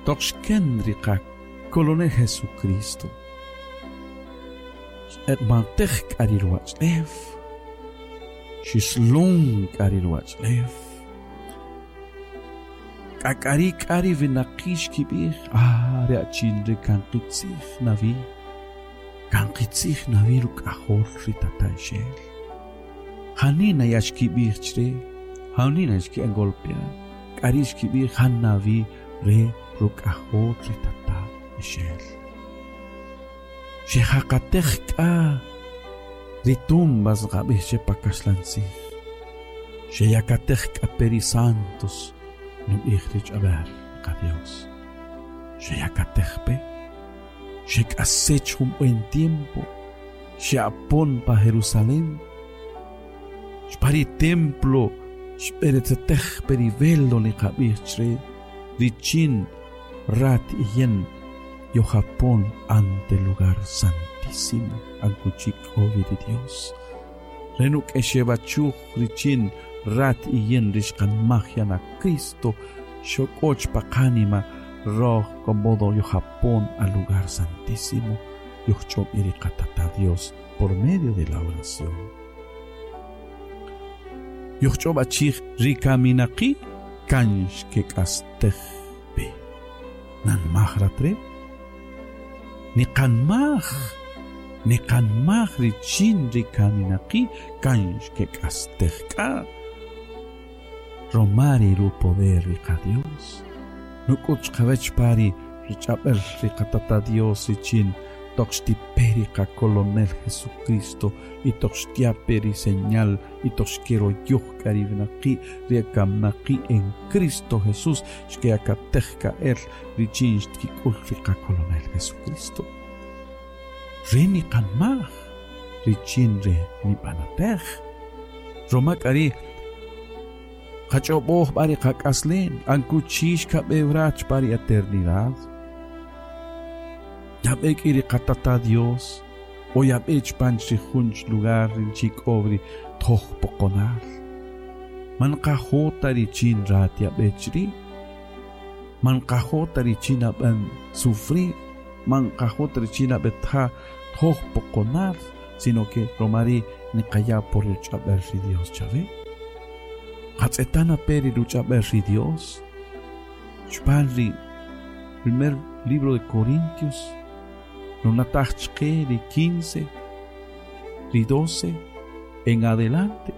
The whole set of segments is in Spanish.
Toxkendrika Colonel Jesucristo. Et mantek arilwach lev. Shislung arilwach lev. Kakarik ari vinakish kibir. Reachinre kankitsich navi. Kankitsich navi luk ahor ritataishel. Hanina yashkibir chre. Hanina yashki engolpea. Karish kibir han navi re luk ahor ritataishel. Shehakatekka ritumbas gabih shepakaslansih. Sheyakatekka perisantos num ihrich aber a Dios. Sheyakatekpe shekasech buen tiempo sheapon pa Jerusalén. Shpari templo shperetetech perivelo ni gabih chre richin rat yen yo Japón ante el lugar santísimo ankuchik ovi de Dios. Renuk eshebachuch richin rat y yen rishkan magia na Cristo shokoch pakanima roh comodo yo Japón al lugar santísimo yochom irikatata Dios por medio de la oración. Yochom achich rikaminaki kansh ke kastech be nan mahratre Nikanmach richin rikaminaki kansh ke kastechka. Romari ru poder rika Dios. Nukuch kavech pari richaber rikatata Dios richin toxti perika Colonel Jesucristo y toxtia peri señal y toxquiero yuh karivnaki rikamnaki en Cristo Jesús shkeakatechka richin stkikul Colonel Jesucristo. Reni kanmach richin re nipanatech. Romakari kachoboh bari kakaslen ankuchish kabevrach bari eternidad. Yabek iri katata Dios o yabech panchi hunch lugar rinchik obri toch pokonar. Man kahota richin rat yabechri. Man kahota richin aban sufrir. Man kahota richin abetha toch pokonar. Sino que romari ni kaya por el chaberri Dios chave. Hatzetana peri luchaberri Dios. Chpanri primer libro de Corintios. Nunatachke de 15, de 12 en adelante.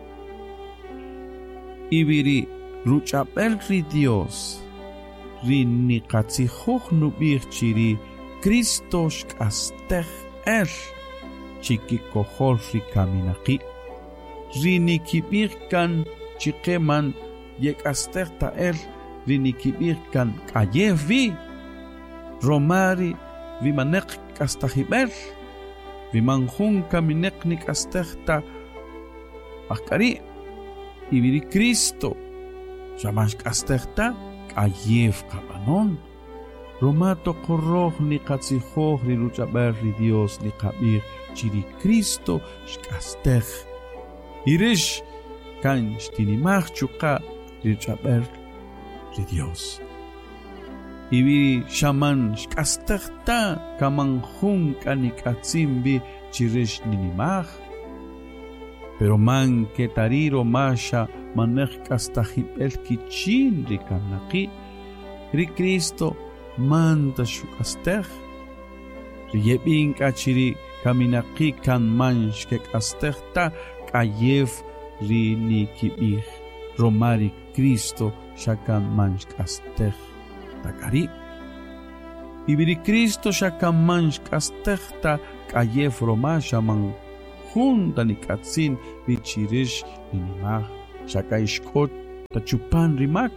Y viri ruchapel ri Dios. Rini katzihoch nubirchiri Christos kastech chikikohol ri kaminaki. Rini kibirkan chikeman yekastech rini kibirkan kayevi. Romari vimanek kastahiber vimanjun kamineknik astehta akari ibiri Cristo shamash kastehta kayev kabanon romato korroj ni katsijoh ni luchaber ri Dios ni kabir chiri Cristo shkasteh irish kan shtinimach chuka luchaber ri Dios. Ibi shaman shkastechta kamanjun kanikatsimbi chirish ninimach. Pero man ketariro masha manech kastahibel kichin rikamnaki. Ri Cristo manda shukastech. Riyebin kachiri kaminaki kan man shkastechta kayev rinikibih. Romari Cristo shakan man shkastech. Takari ibiri Cristo shakamansh kastechta kayev roma shaman junta nikatsin bichirish ninimach shakaishkot tachupan rimak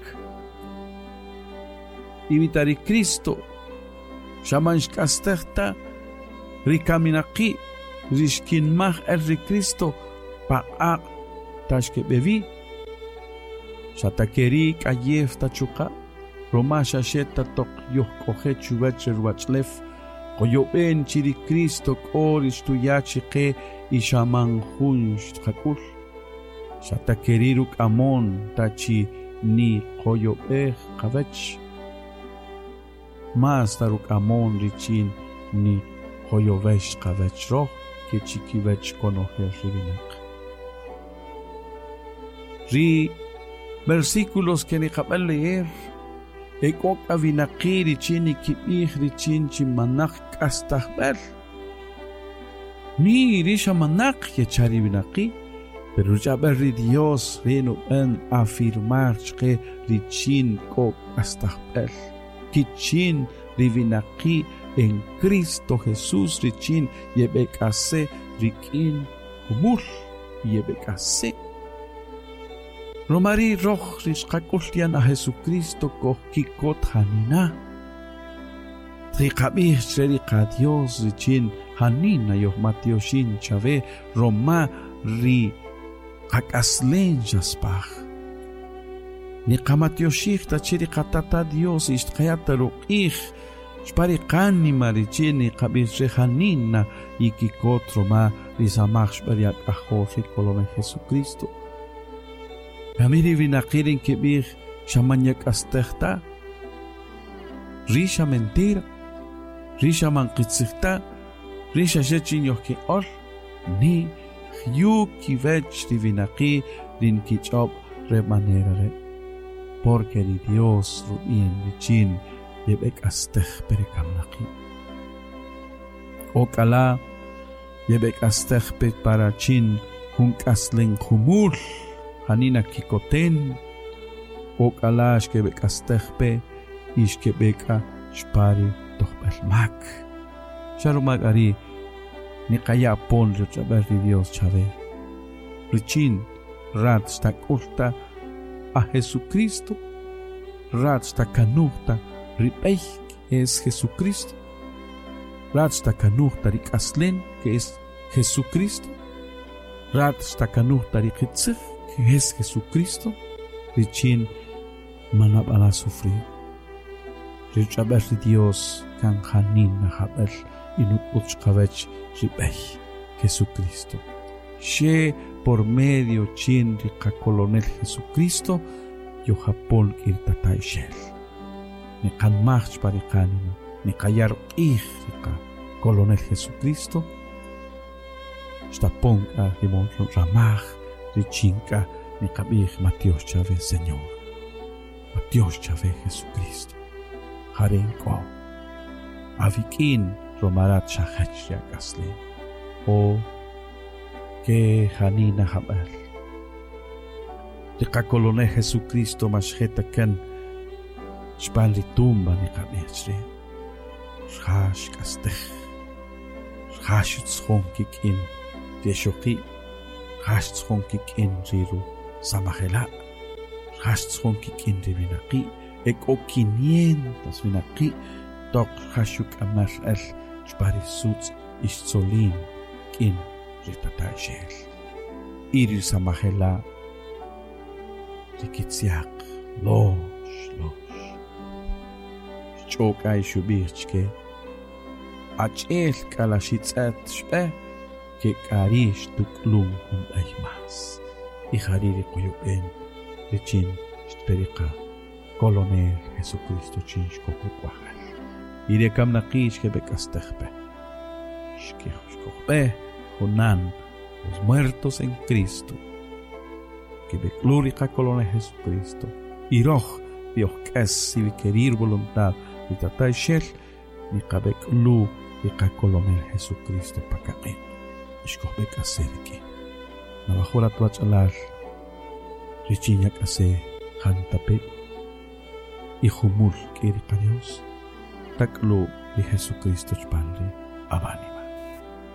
ibitari Cristo shamansh kastechta rikaminaki rishkinmach ri Cristo pa'a tashke bevi shatakeri kayev tachuka Roma shasheta tok yoh kohe chuvacher wachlef koyoben chiri Cristo korish tu yachique y shaman hunsh hakul shatakeriruk amon tachi ni koyobeh kavech más taruk amon richin ni hoyovesh kavechro que chiquivech conocer rivinak. Ri versículos que ni capel leer ekok avinaki richin y kibih richin chimanak astahber ni risha manak yechari vinaki. Pero ya ver Dios reno en afirmar que richin ko hasta el kichin rivinaki en Cristo Jesús richin yebekase rikin humul yebekase Romari roh rishkakultian a Jesucristo ko kikot hanina Trikabih sherika Dios richin hanina yo Matioshin chave Roma ri Hakaslen jaspach. Ni kamatyoshich ta chiri katata Dios istkayata ruqich. Shpari kani marichi ni kabirche hanina ikikotro ma risamach shpariak ahofi kolome Jesucristo. Kamiri vinakirin kibir shamanyak astechta. Risha mentira. Risha mankitzikta. Risha shechinyoh ki ol. Ni Yu kivech divinaki din kichop remanere porque di Dios ruin richin yebek astech perikamnaki okala yebek astech pet para chin hunkaslen humul hanina kikoten okala shkebek astech pe ishkebeka shpari tohbelmak sharumak ari ni kaya pon rechaber di Dios chave. Richin rat sta kurta a Jesucristo. Rat sta kanuhta ripeich es Jesucristo. Rat sta kanuhta rikaslen que es Jesucristo. Rat sta kanuhta rikitzif que es Jesucristo. Richin manab ala sufrir. Rechaber di Dios kan hanin na haber inut uchkavech ribech Jesucristo. She por medio chin rika colonel Jesucristo yo Japón irtatay shel. Ni kan march parikanino, ni kayar rika colonel Jesucristo. Stapong a himon ramach richinka ni kabich Matios chave Señor. Matios chave Jesucristo. Harenko. Avikin Romarat Shachachia Gasle. O que Hanina Habel. De Cacolone Jesucristo Masheta Ken. Spali tumba ni Kabechre. Shash Gastech. Shashutz Honkik in Deshoki. Shashutz Honkik in Riru Samahela. Shashutz Honkik in Rivinaki. Ek o 500 Vinaki. Tok Hashuk Amash El. Sparisuts Isolin Kin Ritatashel Iris Samahela Rikitsiak Losh Chokai Shubirchke Achel Kalashitsat Shpe Ke Karish Tuklum Aymas Ihariri Koyuben Richin Shperika Colonel Jesucristo Chinshko Kukwahal Irekam nakish que becastejpe. Shkehpe Jonan, los muertos en Cristo. Que beclúrica colona Jesucristo. Iroch, Dios que es si querir voluntad de tratar shel, ni cabeclu, y colona Jesucristo pacaen. Shkohbe caserki. Nabajora tuachalar. Richiña case, jantapet. Y humul que Dios. Taklo de Jesucristo Padre, abánima.